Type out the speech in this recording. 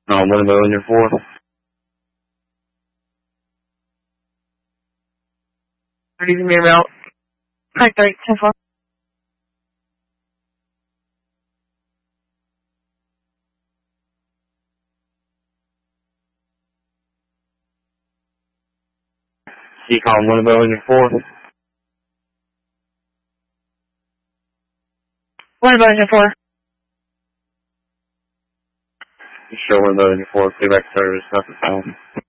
Winnebago in your 4. Ready to be about. Hi, 3, 10-4. C calling Winnebago in your 4. Winnebago in your 4. You show Winnebago in your 4, payback service, nothing found.